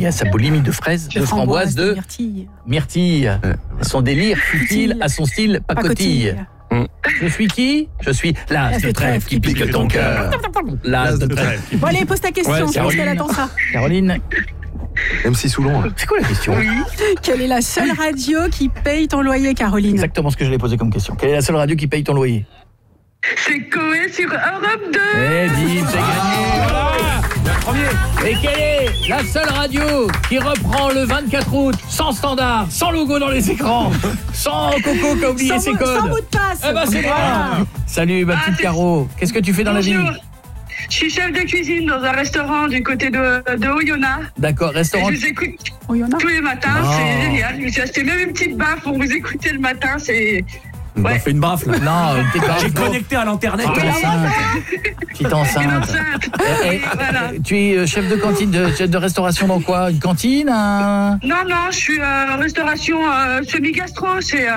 à sa boulimie de fraises, de framboises, de myrtille. Son délire futile à son style pacotille. Je suis qui ? Je suis l'as de trèfle qui pique ton cœur. L'as de trèfle. Bon allez, pose ta question, je pense qu'elle attend ça. Caroline. MC Soulon. C'est quoi la question ? Quelle est la seule radio qui paye ton loyer, Caroline ? Exactement ce que je l'ai posé comme question. Quelle est la seule radio qui paye ton loyer ? C'est Coé sur Europe 2. Eh bim, c'est gagné. Voilà. Et quelle est la seule radio qui reprend le 24 août sans standard, sans logo dans les écrans, sans Coco qui a oublié ses codes. Sans mot de passe. Eh ben c'est moi. Salut ma petite Caro. Qu'est-ce que tu fais dans la vie ? Je suis chef de cuisine dans un restaurant du côté de Oyonnax. D'accord, restaurant. Et je vous écoute tous les matins, c'est génial. Je me suis acheté même une petite baffe pour vous écouter le matin, c'est... Ouais. Fait une baffe là. Non, une petite baffe. J'ai connecté à l'internet. Petite enceinte. Voilà. Tu es chef de cantine, chef de restauration dans quoi ? Une cantine ? Non, je suis restauration semi-gastro. C'est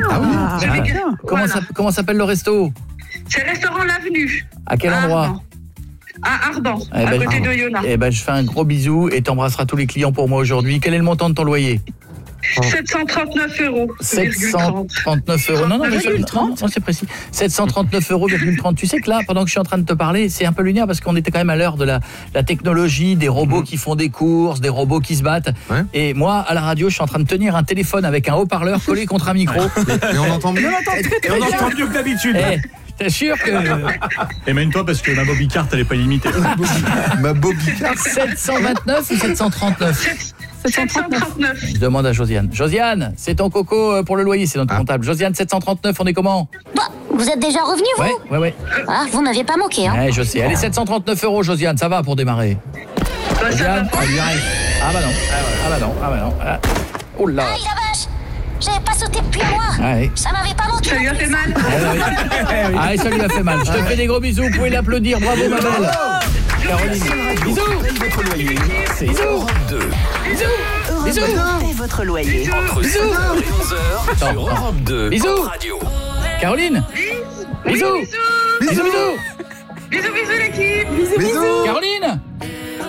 Comment s'appelle le resto ? C'est restaurant L'Avenue. À quel endroit ? À Ardan, à côté d'Oyonnax. Eh ben, je fais un gros bisou et t'embrasseras tous les clients pour moi aujourd'hui. Quel est le montant de ton loyer ? 739 €. 739 €. Non, c'est précis. 739 €,30. Tu sais que là, pendant que je suis en train de te parler, c'est un peu lunaire parce qu'on était quand même à l'heure de la technologie, des robots qui font des courses, des robots qui se battent. Ouais. Et moi, à la radio, je suis en train de tenir un téléphone avec un haut-parleur collé contre un micro. Et on entend mieux. Et on entend mieux que d'habitude. T'assures que... Et mène-toi parce que ma bobicarte, elle est pas illimitée. Ma bobicarte. 729 ou 739 739. Je demande à Josiane. Josiane, c'est ton coco pour le loyer, c'est notre comptable. Josiane, 739, on est comment ? Bah, vous êtes déjà revenu, vous ? Ouais. Ah, vous m'aviez pas manqué, hein ? Ouais, je sais. Allez, 739 €, Josiane, ça va pour démarrer. Josiane, elle lui arrive. Ah bah non. Oh là. Aïe, la vache ! J'avais pas sauté depuis un mois. Ouais. Ça m'avait pas manqué. Ça lui a fait mal. Ah, ça lui a fait mal. Je te fais des gros bisous, vous pouvez l'applaudir. Bravo, ma belle. Caroline. Bisous. Votre loyer, c'est Europe 2. Bisous. Payez votre loyer entre 7h et 11h sur Europe 2. Bisous. Radio. Caroline. Bisous. Bisous. Bisous l'équipe. Caroline.